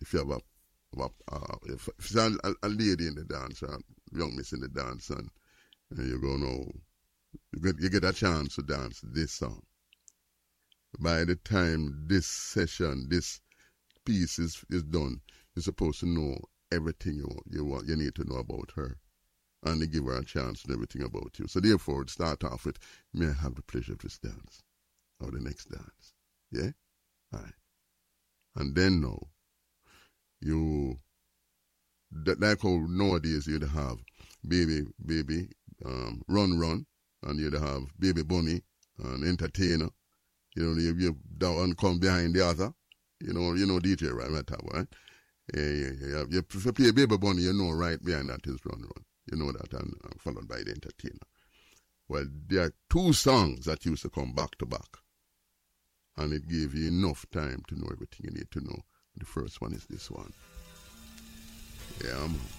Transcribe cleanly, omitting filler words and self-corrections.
if you have if it's a lady in the dance, a young miss in the dance, and you go, no, you get a chance to dance this song. By the time this session, this piece is done, you're supposed to know everything you need to know about her, and they give her a chance to know everything about you. So therefore, it start off with, may I have the pleasure of this dance, or the next dance. Yeah? All right. And then now, like how nowadays you'd have baby, run, and you'd have baby bunny, and entertainer. You down come behind the other. You know DJ, right? Yeah. You play baby bunny, you know right behind that is run. You know that, and followed by the entertainer. Well, there are two songs that used to come back to back. And it gave you enough time to know everything you need to know. The first one is this one. Yeah, man.